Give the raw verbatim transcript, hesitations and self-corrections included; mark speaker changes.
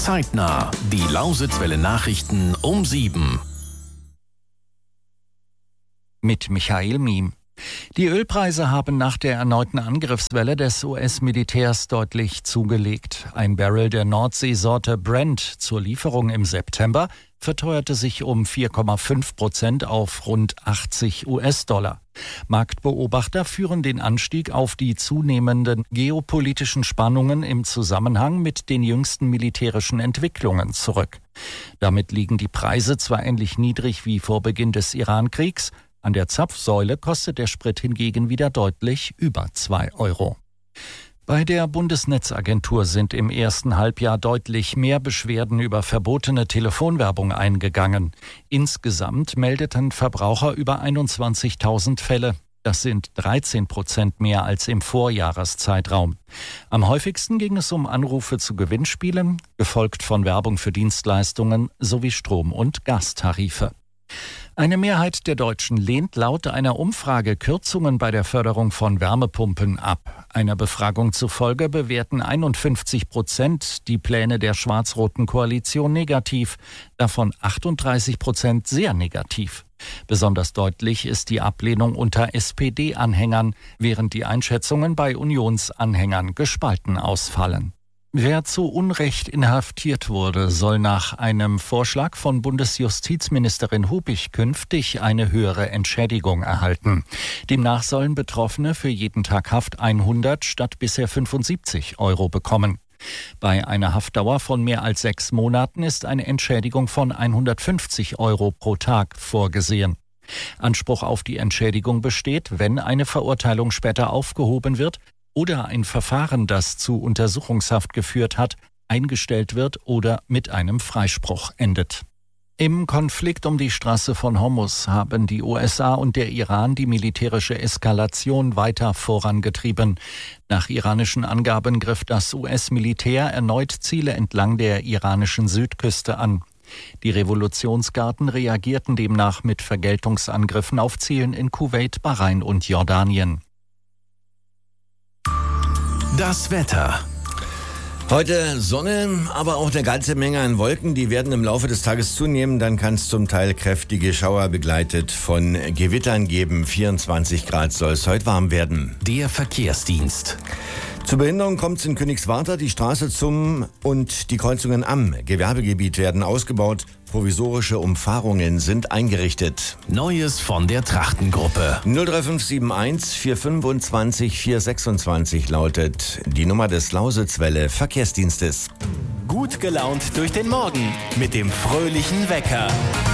Speaker 1: Zeitnah. Die Lausitzwelle Nachrichten um sieben.
Speaker 2: Mit Michael Miem. Die Ölpreise haben nach der erneuten Angriffswelle des U S-Militärs deutlich zugelegt. Ein Barrel der Nordseesorte Brent zur Lieferung im September verteuerte sich um vier Komma fünf Prozent auf rund achtzig US-Dollar. Marktbeobachter führen den Anstieg auf die zunehmenden geopolitischen Spannungen im Zusammenhang mit den jüngsten militärischen Entwicklungen zurück. Damit liegen die Preise zwar ähnlich niedrig wie vor Beginn des Iran-Kriegs, an der Zapfsäule kostet der Sprit hingegen wieder deutlich über zwei Euro. Bei der Bundesnetzagentur sind im ersten Halbjahr deutlich mehr Beschwerden über verbotene Telefonwerbung eingegangen. Insgesamt meldeten Verbraucher über einundzwanzigtausend Fälle. Das sind dreizehn Prozent mehr als im Vorjahreszeitraum. Am häufigsten ging es um Anrufe zu Gewinnspielen, gefolgt von Werbung für Dienstleistungen sowie Strom- und Gastarife. Eine Mehrheit der Deutschen lehnt laut einer Umfrage Kürzungen bei der Förderung von Wärmepumpen ab. Einer Befragung zufolge bewerten einundfünfzig Prozent die Pläne der schwarz-roten Koalition negativ, davon achtunddreißig Prozent sehr negativ. Besonders deutlich ist die Ablehnung unter S P D-Anhängern, während die Einschätzungen bei Unionsanhängern gespalten ausfallen. Wer zu Unrecht inhaftiert wurde, soll nach einem Vorschlag von Bundesjustizministerin Hubig künftig eine höhere Entschädigung erhalten. Demnach sollen Betroffene für jeden Tag Haft hundert statt bisher fünfundsiebzig Euro bekommen. Bei einer Haftdauer von mehr als sechs Monaten ist eine Entschädigung von hundertfünfzig Euro pro Tag vorgesehen. Anspruch auf die Entschädigung besteht, wenn eine Verurteilung später aufgehoben wird oder ein Verfahren, das zu Untersuchungshaft geführt hat, eingestellt wird oder mit einem Freispruch endet. Im Konflikt um die Straße von Hormuz haben die U S A und der Iran die militärische Eskalation weiter vorangetrieben. Nach iranischen Angaben griff das U S-Militär erneut Ziele entlang der iranischen Südküste an. Die Revolutionsgarden reagierten demnach mit Vergeltungsangriffen auf Zielen in Kuwait, Bahrain und Jordanien.
Speaker 1: Das Wetter.
Speaker 3: Heute Sonne, aber auch eine ganze Menge an Wolken. Die werden im Laufe des Tages zunehmen. Dann kann es zum Teil kräftige Schauer begleitet von Gewittern geben. vierundzwanzig Grad soll es heute warm werden.
Speaker 1: Der Verkehrsdienst.
Speaker 3: Zur Behinderung kommt es in Königswarter. Die Straße zum und die Kreuzungen am Gewerbegebiet werden ausgebaut. Provisorische Umfahrungen sind eingerichtet.
Speaker 1: Neues von der Trachtengruppe.
Speaker 3: null drei fünf sieben eins vier fünfundzwanzig vier sechsundzwanzig lautet die Nummer des Lausitzwelle Verkehrsdienstes.
Speaker 4: Gut gelaunt durch den Morgen mit dem fröhlichen Wecker.